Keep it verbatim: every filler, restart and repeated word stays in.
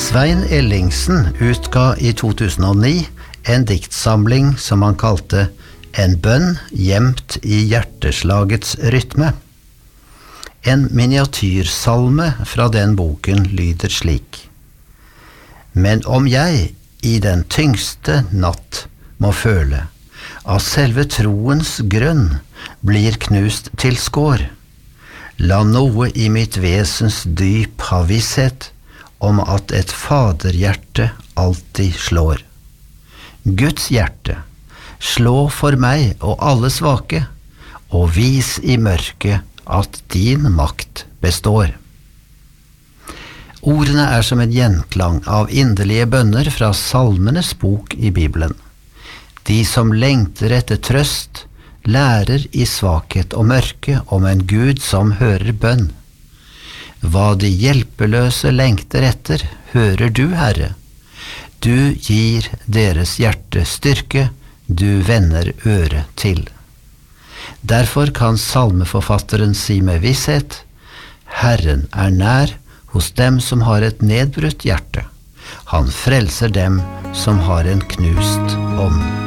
Svein Ellingsen utga i to tusen og ni en diktsamling som han kalte «En bønn gjemt i hjerteslagets rytme». En miniatyrsalme fra den boken lyder slik: «Men om jeg i den tyngste natt må føle av selve troens grunn blir knust til skår, la noe i mitt vesens dyp ha visshet om at et faderhjerte alltid slår. Guds hjerte, slå for meg og alle svake, og vis i mørket at din makt består.» Ordene er som en gjenklang av inderlige bønner fra Salmenes bok i Bibelen. De som lengter etter trøst, lærer i svakhet og mørke om en Gud som hører bønn. Hva de hjelpeløse lengter etter, hører du, Herre. Du gir deres hjerte styrke, du vender øre til. Derfor kan salmeforfatteren si med visshet: Herren er nær hos dem som har et nedbrutt hjerte. Han frelser dem som har en knust ånd.